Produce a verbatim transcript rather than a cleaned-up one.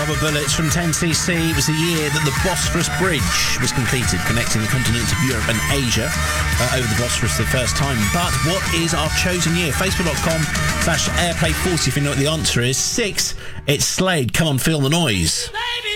Rubber Bullets from ten C C. It was the year that the Bosphorus Bridge was completed, connecting the continents of Europe and Asia uh, over the Bosphorus for the first time. But what is our chosen year? Facebook.com slash Airplay forty if you know what the answer is. Six, it's Slade. Come on, feel the noise.